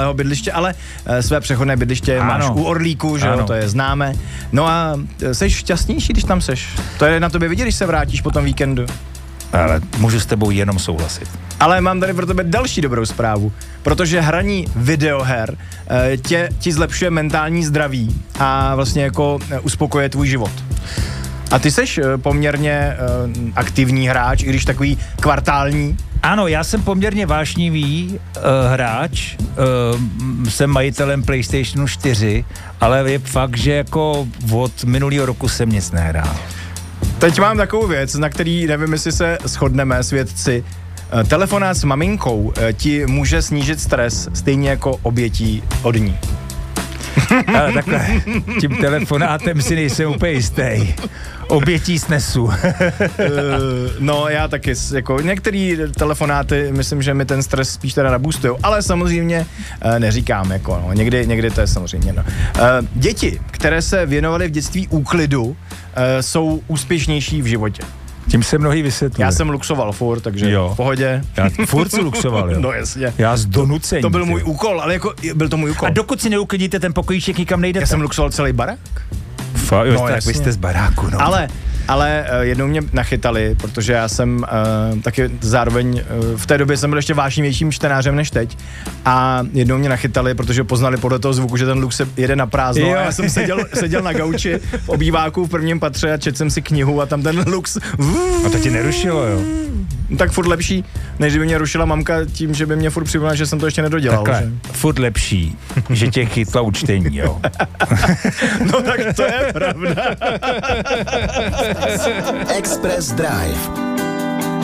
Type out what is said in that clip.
trvalého bydliště, ale své přechodné bydliště máš u Orlíku, že jo, to je známe. No a seš šťastnější, když tam seš. To je na tobě vidět, když se vrátíš po tom víkendu. Ale můžu s tebou jenom souhlasit. Ale mám tady pro tebe další dobrou zprávu, protože hraní videoher ti zlepšuje mentální zdraví a vlastně jako uspokojuje tvůj život. A ty seš poměrně aktivní hráč, i když takový kvartální. Ano, já jsem poměrně vášnivý hráč, jsem majitelem PlayStationu 4, ale je fakt, že jako od minulého roku jsem nic nehrál. Teď mám takovou věc, na který nevím, jestli se shodneme svědci. Telefonát s maminkou ti může snížit stres, stejně jako obětí od ní. Ale takhle, tím telefonátem si nejsem úplně jistý. Obětí snesu. No já taky, jako některý telefonáty, myslím, že mi ten stres spíš teda naboostujou, ale samozřejmě neříkám, jako no, někdy to je samozřejmě, no. Děti, které se věnovaly v dětství úklidu, jsou úspěšnější v životě. Tím se mnohý vysvětluje. Já jsem luxoval furt, takže v pohodě. Já furt si luxoval, jo. No jasně. Já z donucení. To byl můj úkol, ale jako byl to můj úkol. A dokud si neuklidíte ten pokojíček, nikam nejdete. Já jsem luxoval celý barák. Jo, no, tak vy jste z baráku, no. Ale jednou mě nachytali, protože já jsem taky zároveň v té době jsem byl ještě vášnivějším čtenářem než teď a jednou mě nachytali, protože poznali podle toho zvuku, že ten luk se jede na prázdno a já jsem seděl na gauči v obýváku v prvním patře a četl jsem si knihu a tam ten lux. A to ti nerušilo, jo? Tak furt lepší, než by mě rušila mamka tím, že by mě furt připomněla, že jsem to ještě nedodělal. Takhle, že? furt lepší, že tě chytla u čtení, jo? No tak to je pravda. Express Drive.